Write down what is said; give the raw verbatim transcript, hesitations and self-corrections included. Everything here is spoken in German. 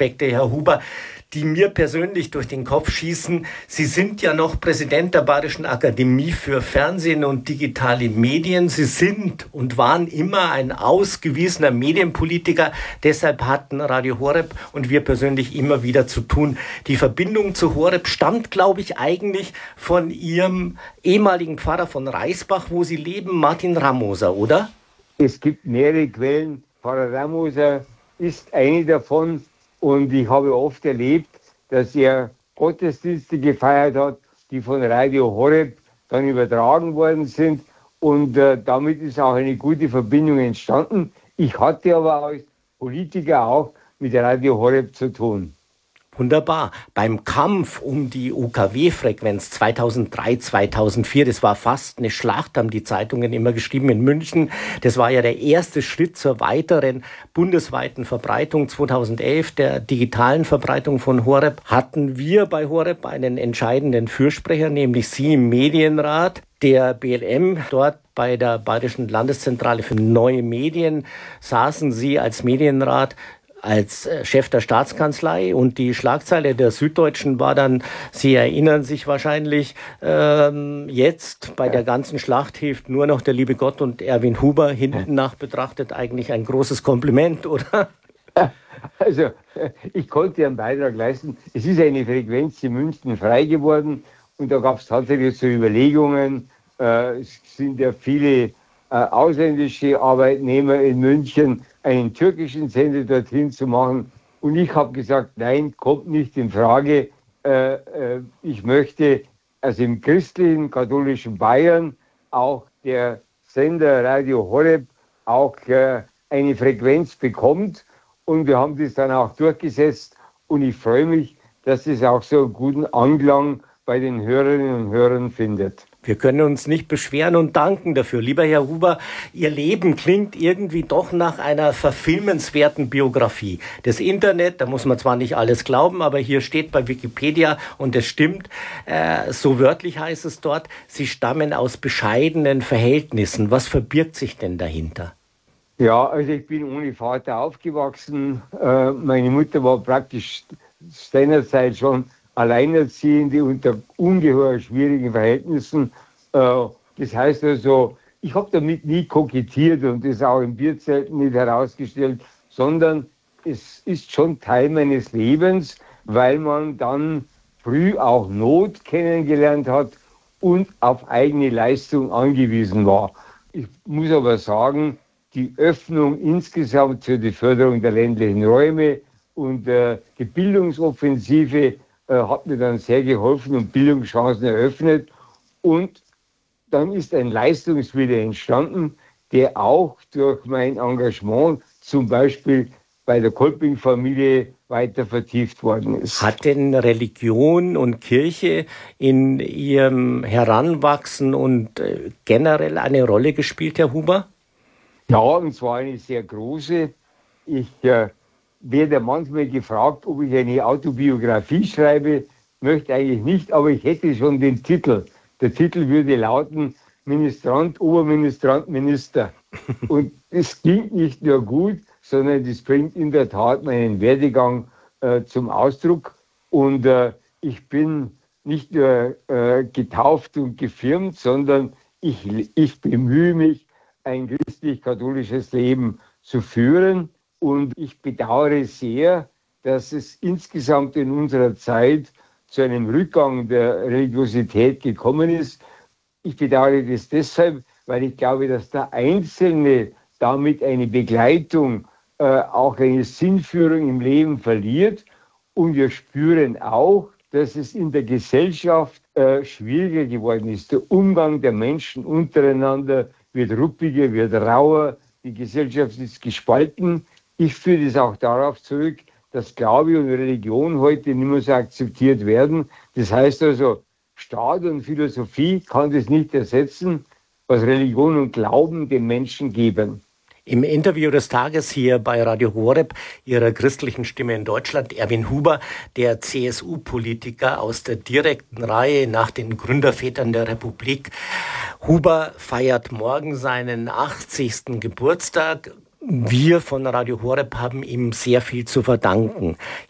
Aspekte, Herr Huber, die mir persönlich durch den Kopf schießen. Sie sind ja noch Präsident der Bayerischen Akademie für Fernsehen und digitale Medien. Sie sind und waren immer ein ausgewiesener Medienpolitiker. Deshalb hatten Radio Horeb und wir persönlich immer wieder zu tun. Die Verbindung zu Horeb stammt, glaube ich, eigentlich von Ihrem ehemaligen Pfarrer von Reisbach, wo Sie leben, Martin Ramoser, oder? Es gibt mehrere Quellen. Pfarrer Ramoser ist eine davon. Und ich habe oft erlebt, dass er Gottesdienste gefeiert hat, die von Radio Horeb dann übertragen worden sind. Und äh, damit ist auch eine gute Verbindung entstanden. Ich hatte aber als Politiker auch mit Radio Horeb zu tun. Wunderbar. Beim Kampf um die U K W-Frequenz zweitausenddrei, zweitausendvier, das war fast eine Schlacht, haben die Zeitungen immer geschrieben, in München. Das war ja der erste Schritt zur weiteren bundesweiten Verbreitung. zweitausendelf, der digitalen Verbreitung von Horeb, hatten wir bei Horeb einen entscheidenden Fürsprecher, nämlich Sie im Medienrat. Der B L M, dort bei der Bayerischen Landeszentrale für neue Medien, saßen Sie als Medienrat als Chef der Staatskanzlei, und die Schlagzeile der Süddeutschen war dann, Sie erinnern sich wahrscheinlich, ähm, jetzt bei der ganzen Schlacht hilft nur noch der liebe Gott und Erwin Huber, hinten nach betrachtet eigentlich ein großes Kompliment, oder? Also, ich konnte einen Beitrag leisten. Es ist eine Frequenz in München frei geworden und da gab es tatsächlich so Überlegungen, äh, es sind ja viele äh, ausländische Arbeitnehmer in München, einen türkischen Sender dorthin zu machen. Und ich habe gesagt, nein, kommt nicht in Frage. Äh, äh, ich möchte, also im christlichen, katholischen Bayern, auch der Sender Radio Horeb auch äh, eine Frequenz bekommt. Und wir haben das dann auch durchgesetzt. Und ich freue mich, dass es auch so einen guten Anklang bei den Hörerinnen und Hörern findet. Wir können uns nicht beschweren und danken dafür. Lieber Herr Huber, Ihr Leben klingt irgendwie doch nach einer verfilmenswerten Biografie. Das Internet, da muss man zwar nicht alles glauben, aber hier steht bei Wikipedia, und es stimmt, äh, so wörtlich heißt es dort, Sie stammen aus bescheidenen Verhältnissen. Was verbirgt sich denn dahinter? Ja, also ich bin ohne Vater aufgewachsen. Äh, meine Mutter war praktisch seinerzeit schon Alleinerziehende unter ungeheuer schwierigen Verhältnissen. Äh, das heißt also, ich habe damit nie kokettiert und das auch im Bierzelten nicht herausgestellt, sondern es ist schon Teil meines Lebens, weil man dann früh auch Not kennengelernt hat und auf eigene Leistung angewiesen war. Ich muss aber sagen, die Öffnung insgesamt für die Förderung der ländlichen Räume und äh, die Bildungsoffensive hat mir dann sehr geholfen und Bildungschancen eröffnet. Und dann ist ein Leistungswille entstanden, der auch durch mein Engagement zum Beispiel bei der Kolping-Familie weiter vertieft worden ist. Hat denn Religion und Kirche in Ihrem Heranwachsen und generell eine Rolle gespielt, Herr Huber? Ja, und zwar eine sehr große. Ich äh, werde manchmal gefragt, ob ich eine Autobiografie schreibe. Möchte eigentlich nicht, aber ich hätte schon den Titel. Der Titel würde lauten Ministrant, Oberministrant, Minister. Und es klingt nicht nur gut, sondern das bringt in der Tat meinen Werdegang äh, zum Ausdruck. Und äh, ich bin nicht nur äh, getauft und gefirmt, sondern ich, ich bemühe mich, ein christlich-katholisches Leben zu führen. Und ich bedauere sehr, dass es insgesamt in unserer Zeit zu einem Rückgang der Religiosität gekommen ist. Ich bedauere das deshalb, weil ich glaube, dass der Einzelne damit eine Begleitung, äh, auch eine Sinnführung im Leben verliert. Und wir spüren auch, dass es in der Gesellschaft äh, schwieriger geworden ist. Der Umgang der Menschen untereinander wird ruppiger, wird rauer. Die Gesellschaft ist gespalten. Ich führe das auch darauf zurück, dass Glaube und Religion heute nicht mehr so akzeptiert werden. Das heißt also, Staat und Philosophie kann das nicht ersetzen, was Religion und Glauben den Menschen geben. Im Interview des Tages hier bei Radio Horeb, Ihrer christlichen Stimme in Deutschland, Erwin Huber, der C S U-Politiker aus der direkten Reihe nach den Gründervätern der Republik. Huber feiert morgen seinen achtzigsten Geburtstag. Wir von Radio Horeb haben ihm sehr viel zu verdanken.